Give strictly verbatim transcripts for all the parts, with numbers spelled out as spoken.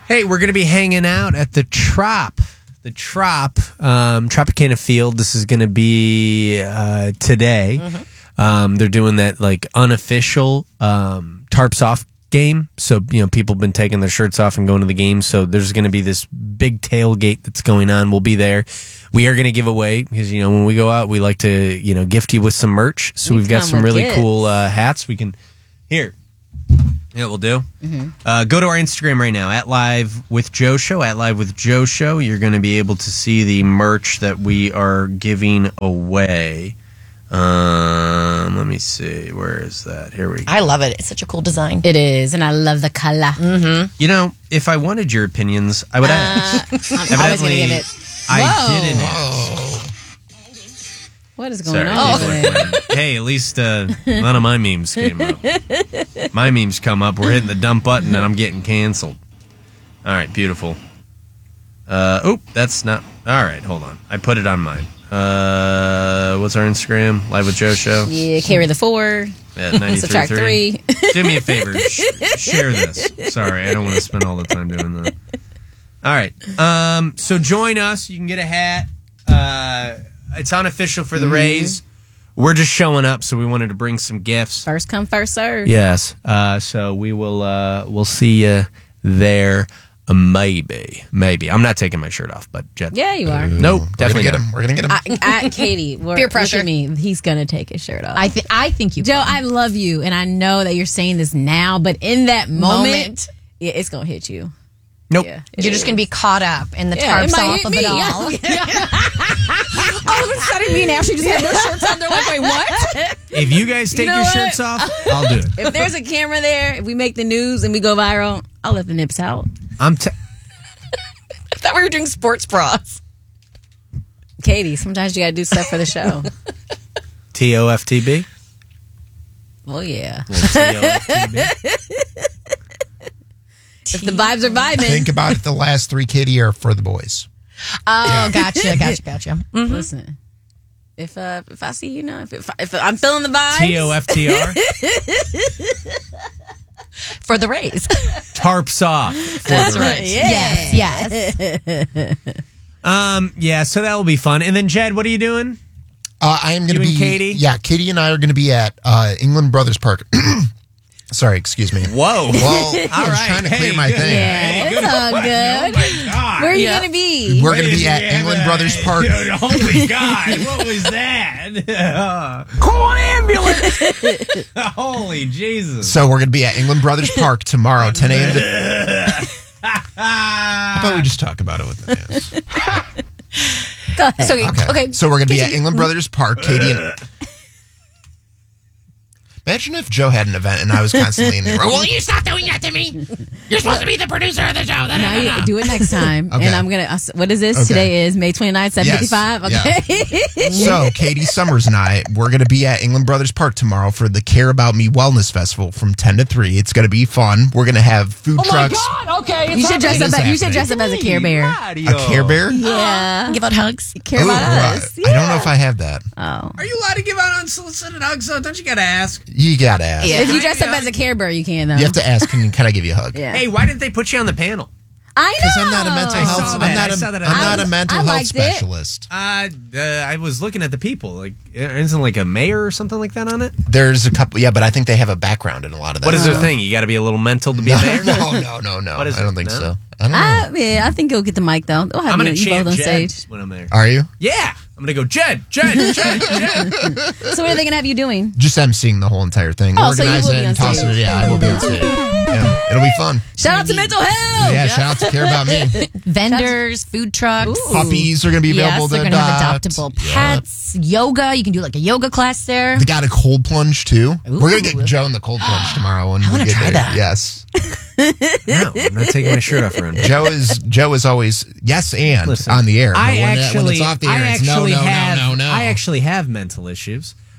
Hey, we're going to be hanging out at the Trop. The Trop, um, Tropicana Field. This is going to be uh, today. Mm-hmm. Um, they're doing that like unofficial um, tarps off game. So, you know, people have been taking their shirts off and going to the game. So there's going to be this big tailgate that's going on. We'll be there. We are going to give away because, you know, when we go out, we like to, you know, gift you with some merch. So we we've got some really gifts. cool uh, hats. We can, here. Yeah, we'll do. Mm-hmm. Uh, go to our Instagram right now, at Live with Joe Show, at Live with Joe Show. You're going to be able to see the merch that we are giving away. Um, let me see. Where is that? Here we go. I love it. It's such a cool design. It is, and I love the color. Mm-hmm. You know, if I wanted your opinions, I would ask. Uh, I was going to give it. I Whoa. didn't ask. What is going Sorry, on? Oh. Hey, at least uh, none of my memes came up. My memes come up. We're hitting the dump button, and I'm getting canceled. All right, beautiful. Uh, oop, that's not. All right, hold on. I put it on mine. Uh, what's our Instagram? Live with Joe Show. Yeah, carry the four. Yeah, Subtract three. Do me a favor. Sh- share this. Sorry, I don't want to spend all the time doing that. All right. Um, so join us. You can get a hat. Uh, it's unofficial for the mm-hmm. Rays. We're just showing up, so we wanted to bring some gifts. First come, first serve. Yes. Uh, so we will. Uh, we'll see you there. Uh, maybe, maybe. I'm not taking my shirt off, but Jet. Yeah, you are. Nope, We're definitely gonna get not. him. We're gonna get him. I, I, Katie, we're, Peer pressure. Look at me. He's gonna take his shirt off. I think. I think you. Joe, can. I love you, and I know that you're saying this now, but in that moment, Moment. yeah, it's gonna hit you. Nope. Yeah, You're just is. going to be caught up in the Yeah, it tarps might off hit of me, it yeah. all. All of a sudden, me and Ashley just have no shirts on. They're like, wait, what? If you guys take You know your what? shirts off, I'll do it. If there's a camera there, if we make the news and we go viral, I'll let the nips out. I'm. T- I thought we were doing sports bras. Katie, sometimes you got to do stuff for the show. T O F T B. Oh, yeah. T O F T B. If the vibes are vibing. Think about it. The last three, Katie, are for the boys. Oh, gotcha, gotcha, gotcha. Mm-hmm. Listen, if uh, if I see you know, if if, if I'm feeling the vibes, T O F T R. For the Rays. Tarps off. For That's the right. Rays. Yes, yes. Um. Yeah. So that will be fun. And then Jed, what are you doing? Uh, I am going You to and be. Katie? Yeah, Katie and I are going to be at uh, England Brothers Park. Sorry, excuse me. Whoa. Well, I was right. trying to clear Hey, my good. thing. yeah, it's all good. Oh my God. Where are you Yeah. gonna be? We're going to be at England Brothers Park. Dude, holy God. What was that? Call an ambulance! Holy Jesus. So we're going to be at England Brothers Park tomorrow, ten a.m. to... How about we just talk about it with the news? Go ahead. So, Okay. okay. So we're going to be at England Brothers Park, Katie and... Imagine if Joe had an event and I was constantly in the room. Will you stop doing that to me? You're supposed to be the producer of the show. Now you do it next time, Okay. and I'm gonna. uh, What is this? Okay. Today is May twenty-ninth, seven fifty-five. Yes. Okay. So, Katie Summers and I, we're going to be at England Brothers Park tomorrow for the Care About Me Wellness Festival from ten to three. It's going to be fun. We're going to have food Oh my trucks. God! Okay, it's You should dress It up. is As, you should happening. dress up as a Care Bear. A Care Bear? Yeah. Give out hugs. Care about Ooh, us. I don't know if I have that. Oh. Are you allowed to give out unsolicited hugs? Though? Don't you got to ask? You got to ask. Yeah. If you dress up as a Care Bear, you can though. You have to ask, can, can I give you a hug? Yeah. Hey, why didn't they put you on the panel? I know. Because I'm not a mental I health. saw I'm that. not I a, saw that. I'm not I- a mental I health liked it. specialist. Uh, uh, I was looking at the people. Like, isn't like a mayor or something like that on it? There's a couple, yeah, but I think they have a background in a lot of that. What is their stuff. thing? You got to be a little mental to be a mayor? No, no, no, no. What is I don't it? think No? so. I don't know. I, yeah, I think you'll get the mic though. They'll have I'm you, gonna you chant both on Jed stage. when I'm there. Are you? Yeah, I'm gonna go Jed, Jed, Jed, Jed. So what are they gonna have you doing? Just emceeing the whole entire thing. Oh, so you will Organizing be it on and tossing it. stage. Yeah, I will be on stage. Yeah, it'll be fun. Shout out to mental health. Yeah, shout out to Care About Me. Vendors, food trucks. Ooh. Puppies are going to be available Yes, to they're going to have adopt. adoptable Yeah. pets. Yoga. You can do like a yoga class there. They got a cold plunge too. We're going to Ooh. get Joe in the cold plunge tomorrow when I we wanna get try there. that. Yes. No, I'm not taking my shirt off around here. Joe is Joe is always yes and Listen, on the air. But I when, it- actually, when it's off the air, I it's no, actually no, have, no, no, no. I actually have mental issues.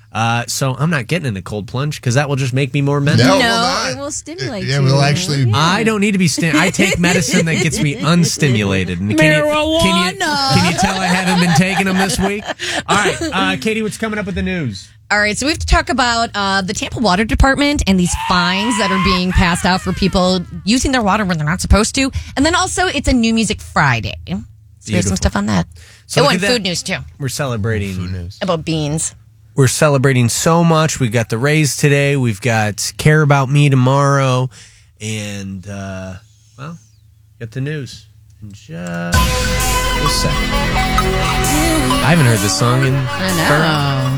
Uh, so I'm not getting in a cold plunge because that will just make me more mental. No, No, will not. it will stimulate Yeah, you. we'll actually. I don't need to be. Sti- I take medicine that gets me unstimulated. And can you, can you can you tell I haven't been taking them this week? All right, uh, Katie, what's coming up with the news? All right, so we have to talk about uh, the Tampa Water Department and these fines that are being passed out for people using their water when they're not supposed to. And then also, it's a New Music Friday. So there's Beautiful. some stuff on that. So oh, look and at that. food news, too. We're celebrating. Food news. About beans. We're celebrating so much. We've got the Rays today. We've got Care About Me tomorrow, and uh, well, got the news in just a second. I haven't heard this song in I know.